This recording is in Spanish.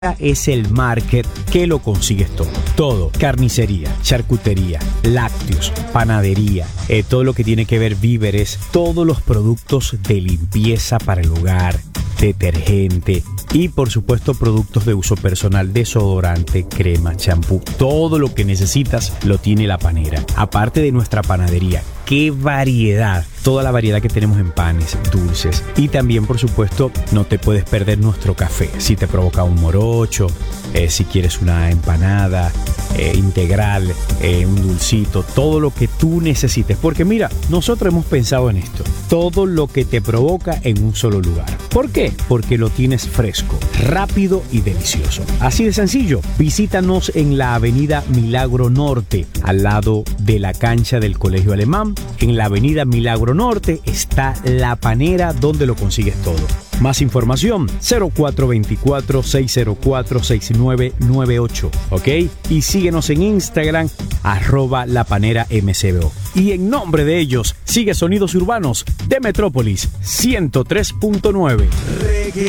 Es el market que lo consigues todo. Todo, carnicería, charcutería, lácteos, panadería, todo lo que tiene que ver víveres, todos los productos de limpieza para el hogar, detergente y por supuesto productos de uso personal, desodorante, crema, champú, todo lo que necesitas lo tiene La Panera. Aparte de nuestra panadería, qué variedad, toda la variedad que tenemos en panes, dulces y también por supuesto no te puedes perder nuestro café, si te provoca un morocho, si quieres una empanada integral, un dulcito, todo lo que tú necesites, porque mira, nosotros hemos pensado en esto, todo lo que te provoca en un solo lugar. ¿Por qué? Porque lo tienes fresco, rápido y delicioso. Así de sencillo, visítanos en la avenida Milagro Norte, al lado de la cancha del Colegio Alemán. En la avenida Milagro Norte está La Panera, donde lo consigues todo. Más información, 0424-604-6998, ¿ok? Y síguenos en Instagram, @lapaneramcbo. Y en nombre de ellos, sigue Sonidos Urbanos de Metrópolis 103.9.